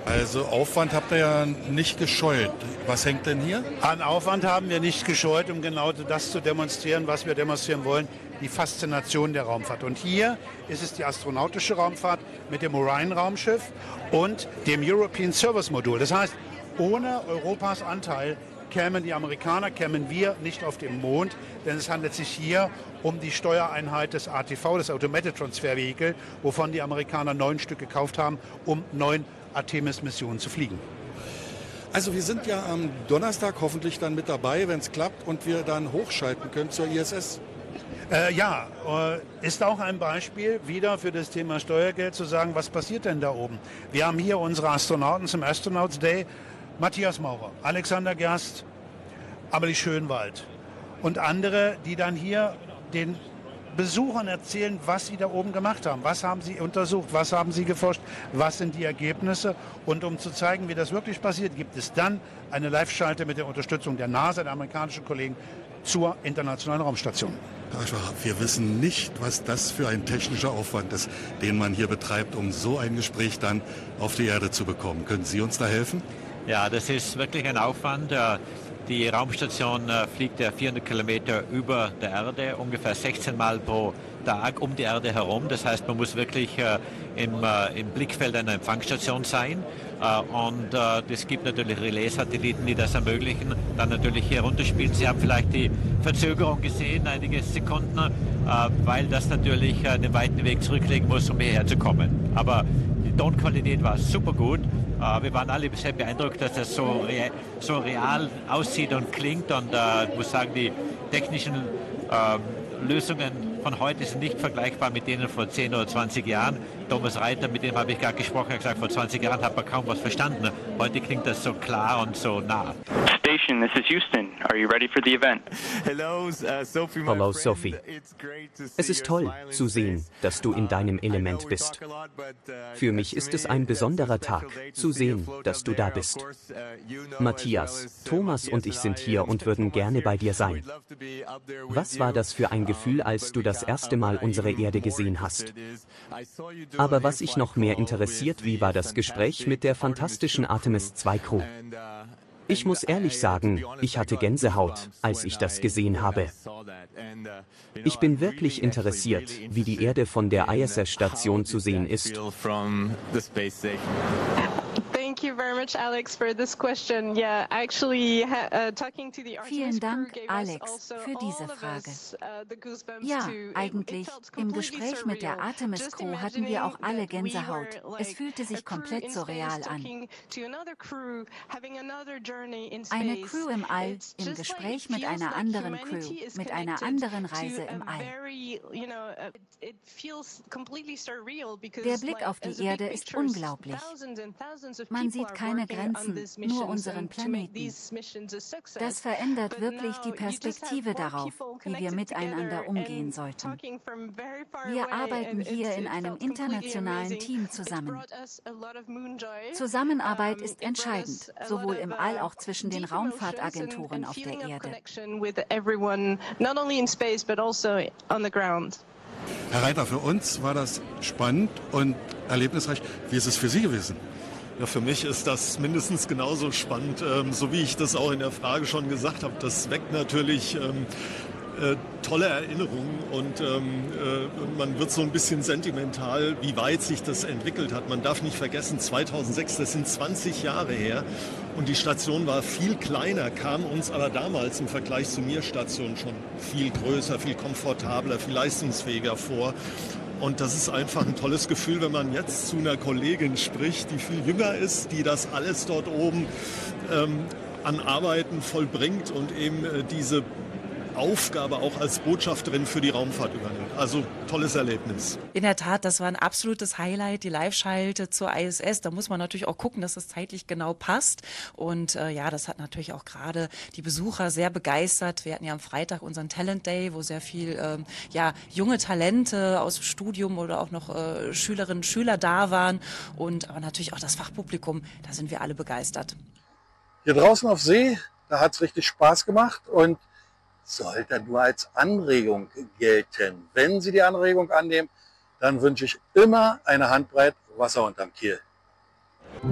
Also Aufwand habt ihr ja nicht gescheut. Was hängt denn hier? An Aufwand haben wir nicht gescheut, um genau das zu demonstrieren, was wir demonstrieren wollen, die Faszination der Raumfahrt. Und hier ist es die astronautische Raumfahrt mit dem Orion-Raumschiff und dem European Service Modul. Das heißt, ohne Europas Anteil kämen die Amerikaner, kämen wir nicht auf den Mond, denn es handelt sich hier um die Steuereinheit des ATV, des Automated Transfer Vehicle, wovon die Amerikaner 9 Stück gekauft haben, um 9 Artemis-Missionen zu fliegen. Also wir sind ja am Donnerstag hoffentlich dann mit dabei, wenn es klappt und wir dann hochschalten können zur ISS. Ist auch ein Beispiel wieder für das Thema Steuergeld zu sagen, was passiert denn da oben? Wir haben hier unsere Astronauten zum Astronauts Day, Matthias Maurer, Alexander Gerst, Amelie Schönwald und andere, die dann hier den Besuchern erzählen, was sie da oben gemacht haben. Was haben sie untersucht, was haben sie geforscht, was sind die Ergebnisse. Und um zu zeigen, wie das wirklich passiert, gibt es dann eine Live-Schalte mit der Unterstützung der NASA, der amerikanischen Kollegen, zur Internationalen Raumstation. Wir wissen nicht, was das für ein technischer Aufwand ist, den man hier betreibt, um so ein Gespräch dann auf die Erde zu bekommen. Können Sie uns da helfen? Ja, das ist wirklich ein Aufwand. Die Raumstation fliegt 400 Kilometer über der Erde, ungefähr 16 Mal pro Tag um die Erde herum. Das heißt, man muss wirklich im Blickfeld einer Empfangsstation sein. Und es gibt natürlich Relais-Satelliten, die das ermöglichen, dann natürlich hier runterspielen. Sie haben vielleicht die Verzögerung gesehen, einige Sekunden, weil das natürlich einen weiten Weg zurücklegen muss, um hierher zu kommen. Aber die Tonqualität war super gut. Wir waren alle sehr beeindruckt, dass das so real aussieht und klingt. Und ich muss sagen, die technischen Lösungen von heute sind nicht vergleichbar mit denen vor 10 oder 20 Jahren. Thomas Reiter, mit dem habe ich gerade gesprochen, hat gesagt, vor 20 Jahren hat man kaum was verstanden. Heute klingt das so klar und so nah. Station, this is Houston. Are you ready for the event? Hello, Sophie. Es ist toll zu sehen, dass du in deinem Element bist. Für mich ist es ein besonderer Tag, zu sehen, dass du da bist. Matthias, Thomas und ich sind hier und würden gerne bei dir sein. Was war das für ein Gefühl, als du das erste Mal unsere Erde gesehen hast? Aber was mich noch mehr interessiert, wie war das Gespräch mit der fantastischen Artemis II Crew? Ich muss ehrlich sagen, ich hatte Gänsehaut, als ich das gesehen habe. Ich bin wirklich interessiert, wie die Erde von der ISS-Station zu sehen ist. Vielen Dank, Alex, für diese Frage. Ja, eigentlich, im Gespräch mit der Artemis Crew hatten wir auch alle Gänsehaut. Es fühlte sich komplett surreal an. Eine Crew im All, im Gespräch mit einer anderen Crew, mit einer anderen Reise im All. Der Blick auf die Erde ist unglaublich. Man sieht keine Grenzen, nur unseren Planeten. Das verändert wirklich die Perspektive darauf, wie wir miteinander umgehen sollten. Wir arbeiten hier in einem internationalen Team zusammen. Zusammenarbeit ist entscheidend, sowohl im All als auch zwischen den Raumfahrtagenturen auf der Erde. Herr Reiter, für uns war das spannend und erlebnisreich. Wie ist es für Sie gewesen? Ja, für mich ist das mindestens genauso spannend, so wie ich das auch in der Frage schon gesagt habe. Das weckt natürlich tolle Erinnerungen und man wird so ein bisschen sentimental, wie weit sich das entwickelt hat. Man darf nicht vergessen, 2006, das sind 20 Jahre her und die Station war viel kleiner, kam uns aber damals im Vergleich zur Mir-Station schon viel größer, viel komfortabler, viel leistungsfähiger vor. Und das ist einfach ein tolles Gefühl, wenn man jetzt zu einer Kollegin spricht, die viel jünger ist, die das alles dort oben an Arbeiten vollbringt und eben diese Aufgabe auch als Botschafterin für die Raumfahrt übernimmt. Also tolles Erlebnis. In der Tat, das war ein absolutes Highlight, die Live-Schalte zur ISS. Da muss man natürlich auch gucken, dass es zeitlich genau passt. Und ja, das hat natürlich auch gerade die Besucher sehr begeistert. Wir hatten ja am Freitag unseren Talent Day, wo sehr viel junge Talente aus dem Studium oder auch noch Schülerinnen und Schüler da waren. Aber natürlich auch das Fachpublikum, da sind wir alle begeistert. Hier draußen auf See, da hat es richtig Spaß gemacht und sollte nur als Anregung gelten. Wenn Sie die Anregung annehmen, dann wünsche ich immer eine Handbreit Wasser unterm Kiel.